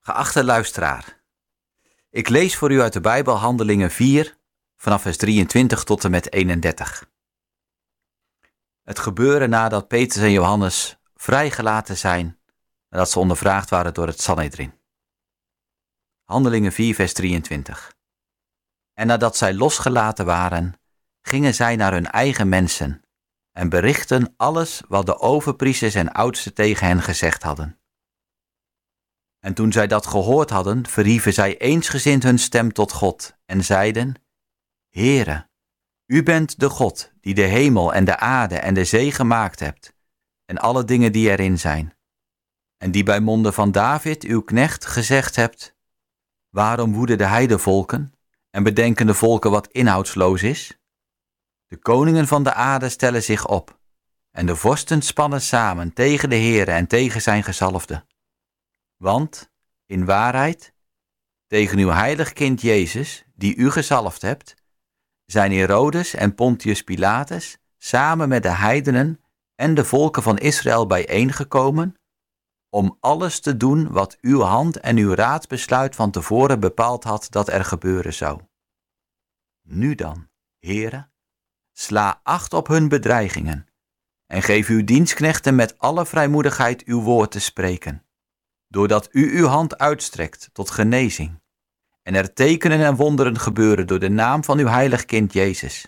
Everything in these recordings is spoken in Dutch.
Geachte luisteraar, ik lees voor u uit de Bijbel Handelingen 4, vanaf vers 23 tot en met 31. Het gebeuren nadat Petrus en Johannes vrijgelaten zijn, nadat ze ondervraagd waren door het Sanhedrin. Handelingen 4, vers 23. En nadat zij losgelaten waren, gingen zij naar hun eigen mensen en berichtten alles wat de overpriesters en oudsten tegen hen gezegd hadden. En toen zij dat gehoord hadden, verhieven zij eensgezind hun stem tot God en zeiden: Heere, u bent de God die de hemel en de aarde en de zee gemaakt hebt en alle dingen die erin zijn. En die bij monden van David, uw knecht, gezegd hebt: Waarom woeden de heidevolken en bedenken de volken wat inhoudsloos is? De koningen van de aarde stellen zich op en de vorsten spannen samen tegen de Heere en tegen zijn gezalfde. Want, in waarheid, tegen uw heilig kind Jezus, die u gezalfd hebt, zijn Herodes en Pontius Pilatus samen met de heidenen en de volken van Israël bijeengekomen, om alles te doen wat uw hand en uw raadsbesluit van tevoren bepaald had dat er gebeuren zou. Nu dan, Heere, sla acht op hun bedreigingen en geef uw dienstknechten met alle vrijmoedigheid uw woord te spreken, doordat u uw hand uitstrekt tot genezing en er tekenen en wonderen gebeuren door de naam van uw heilig kind Jezus.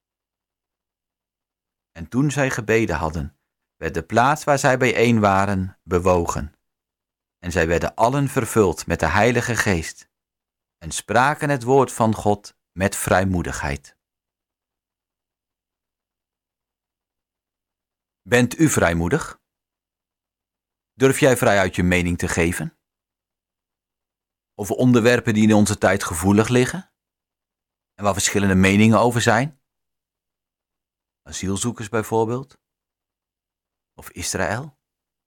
En toen zij gebeden hadden, werd de plaats waar zij bijeen waren bewogen. En zij werden allen vervuld met de Heilige Geest en spraken het woord van God met vrijmoedigheid. Bent u vrijmoedig? Durf jij vrijuit je mening te geven? Over onderwerpen die in onze tijd gevoelig liggen en waar verschillende meningen over zijn? Asielzoekers bijvoorbeeld? Of Israël?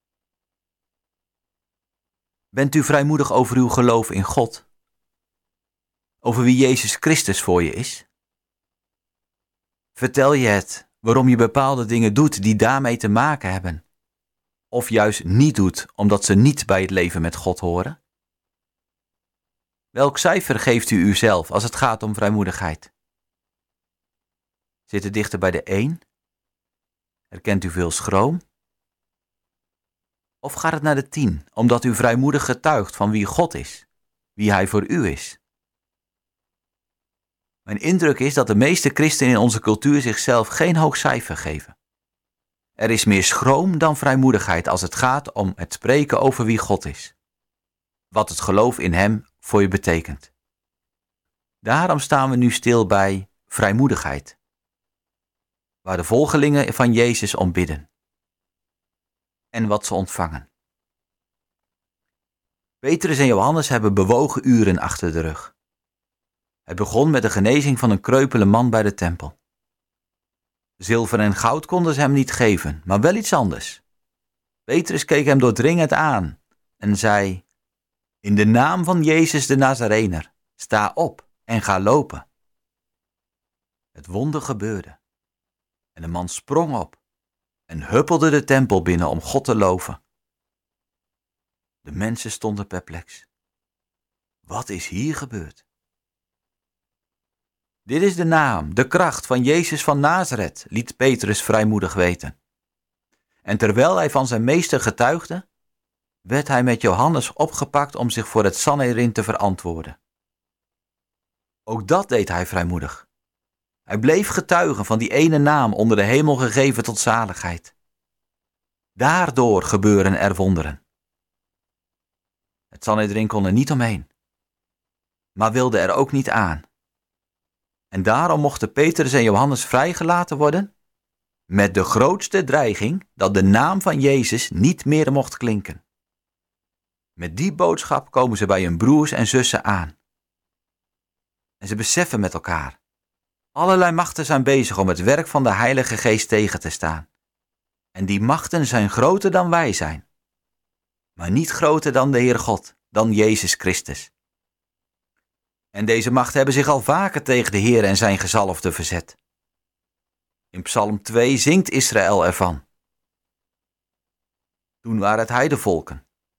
Bent u vrijmoedig over uw geloof in God? Over wie Jezus Christus voor je is? Vertel je het waarom je bepaalde dingen doet die daarmee te maken hebben? Of juist niet doet omdat ze niet bij het leven met God horen? Welk cijfer geeft u uzelf als het gaat om vrijmoedigheid? Zit het dichter bij de 1? Herkent u veel schroom? Of gaat het naar de 10, omdat u vrijmoedig getuigt van wie God is, wie Hij voor u is? Mijn indruk is dat de meeste christenen in onze cultuur zichzelf geen hoog cijfer geven. Er is meer schroom dan vrijmoedigheid als het gaat om het spreken over wie God is. Wat het geloof in Hem voor je betekent. Daarom staan we nu stil bij vrijmoedigheid, waar de volgelingen van Jezus om bidden en wat ze ontvangen. Petrus en Johannes hebben bewogen uren achter de rug. Het begon met de genezing van een kreupele man bij de tempel. Zilver en goud konden ze hem niet geven, maar wel iets anders. Petrus keek hem doordringend aan en zei: In de naam van Jezus de Nazarener, sta op en ga lopen. Het wonder gebeurde en de man sprong op en huppelde de tempel binnen om God te loven. De mensen stonden perplex. Wat is hier gebeurd? Dit is de naam, de kracht van Jezus van Nazaret, liet Petrus vrijmoedig weten. En terwijl hij van zijn meester getuigde, werd hij met Johannes opgepakt om zich voor het Sanhedrin te verantwoorden. Ook dat deed hij vrijmoedig. Hij bleef getuigen van die ene naam onder de hemel gegeven tot zaligheid. Daardoor gebeuren er wonderen. Het Sanhedrin kon er niet omheen, maar wilde er ook niet aan. En daarom mochten Petrus en Johannes vrijgelaten worden, met de grootste dreiging dat de naam van Jezus niet meer mocht klinken. Met die boodschap komen ze bij hun broers en zussen aan. En ze beseffen met elkaar: allerlei machten zijn bezig om het werk van de Heilige Geest tegen te staan. En die machten zijn groter dan wij zijn, maar niet groter dan de Heer God, dan Jezus Christus. En deze machten hebben zich al vaker tegen de Heer en zijn gezalfde verzet. In Psalm 2 zingt Israël ervan. Toen waren het heidevolken.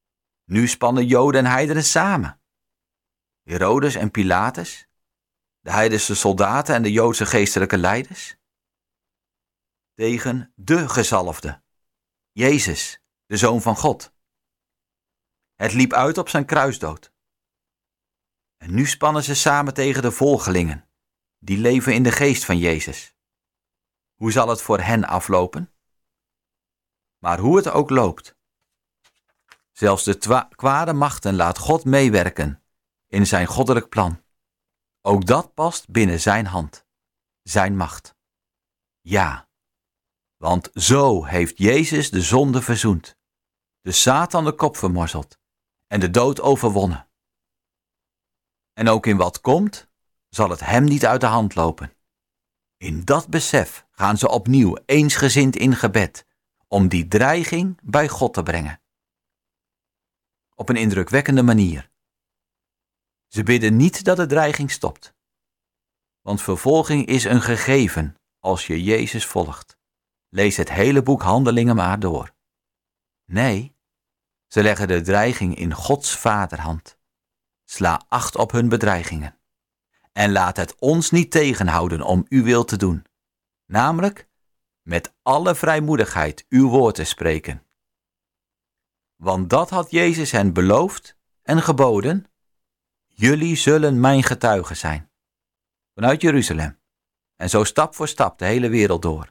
Nu spannen Joden en heidenen samen. Herodes en Pilatus, de heidense soldaten en de Joodse geestelijke leiders, tegen de gezalfde, Jezus, de Zoon van God. Het liep uit op zijn kruisdood. En nu spannen ze samen tegen de volgelingen, die leven in de geest van Jezus. Hoe zal het voor hen aflopen? Maar hoe het ook loopt, zelfs de kwade machten laat God meewerken in zijn goddelijk plan. Ook dat past binnen zijn hand, zijn macht. Ja, want zo heeft Jezus de zonde verzoend, de Satan de kop vermorzeld en de dood overwonnen. En ook in wat komt, zal het hem niet uit de hand lopen. In dat besef gaan ze opnieuw eensgezind in gebed, om die dreiging bij God te brengen. Op een indrukwekkende manier. Ze bidden niet dat de dreiging stopt. Want vervolging is een gegeven als je Jezus volgt. Lees het hele boek Handelingen maar door. Nee, ze leggen de dreiging in Gods vaderhand. Sla acht op hun bedreigingen. En laat het ons niet tegenhouden om uw wil te doen. Namelijk, met alle vrijmoedigheid uw woord te spreken. Want dat had Jezus hen beloofd en geboden. Jullie zullen mijn getuigen zijn. Vanuit Jeruzalem. En zo stap voor stap de hele wereld door.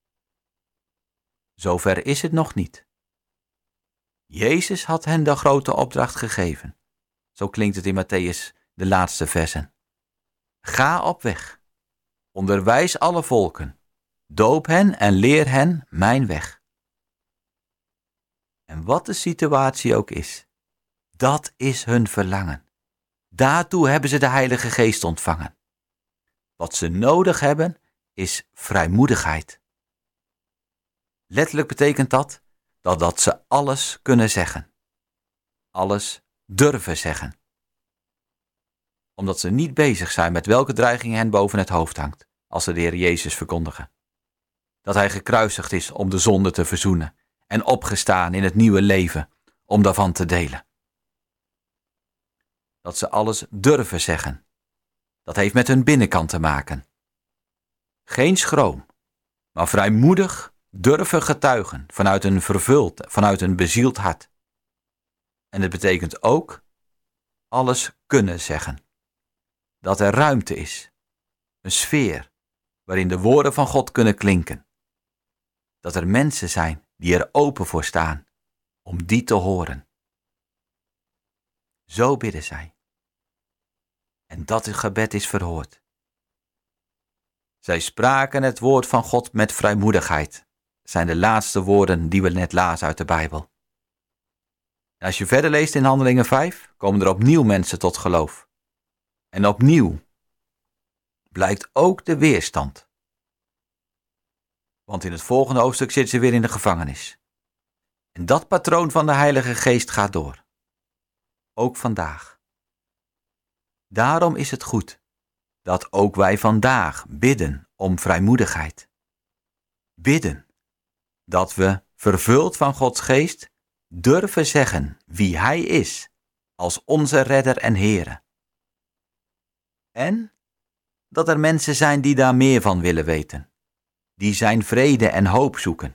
Zover is het nog niet. Jezus had hen de grote opdracht gegeven. Zo klinkt het in Mattheüs, de laatste versen. Ga op weg. Onderwijs alle volken. Doop hen en leer hen mijn weg. En wat de situatie ook is, dat is hun verlangen. Daartoe hebben ze de Heilige Geest ontvangen. Wat ze nodig hebben, is vrijmoedigheid. Letterlijk betekent dat ze alles kunnen zeggen. Alles durven zeggen. Omdat ze niet bezig zijn met welke dreiging hen boven het hoofd hangt, als ze de Heer Jezus verkondigen. Dat hij gekruisigd is om de zonde te verzoenen en opgestaan in het nieuwe leven om daarvan te delen. Dat ze alles durven zeggen. Dat heeft met hun binnenkant te maken. Geen schroom, maar vrijmoedig durven getuigen vanuit een bezield hart. En het betekent ook alles kunnen zeggen. Dat er ruimte is, een sfeer waarin de woorden van God kunnen klinken. Dat er mensen zijn die er open voor staan om die te horen. Zo bidden zij. En dat het gebed is verhoord. Zij spraken het woord van God met vrijmoedigheid, zijn de laatste woorden die we net lazen uit de Bijbel. En als je verder leest in Handelingen 5, komen er opnieuw mensen tot geloof. En opnieuw blijkt ook de weerstand. Want in het volgende hoofdstuk zitten ze weer in de gevangenis. En dat patroon van de Heilige Geest gaat door. Ook vandaag. Daarom is het goed dat ook wij vandaag bidden om vrijmoedigheid. Bidden dat we, vervuld van Gods Geest, durven zeggen wie Hij is als onze Redder en Heere. En dat er mensen zijn die daar meer van willen weten, die zijn vrede en hoop zoeken.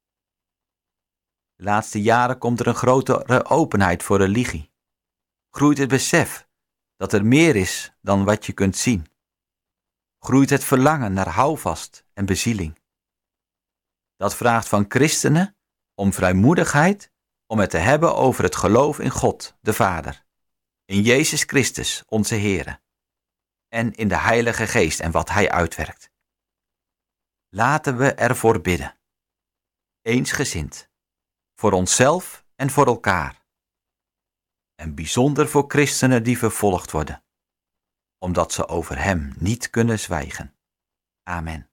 De laatste jaren komt er een grotere openheid voor religie. Groeit het besef dat er meer is dan wat je kunt zien. Groeit het verlangen naar houvast en bezieling. Dat vraagt van christenen om vrijmoedigheid om het te hebben over het geloof in God, de Vader, in Jezus Christus, onze Heere, en in de Heilige Geest en wat Hij uitwerkt. Laten we ervoor bidden. Eensgezind. Voor onszelf en voor elkaar. En bijzonder voor christenen die vervolgd worden, omdat ze over Hem niet kunnen zwijgen. Amen.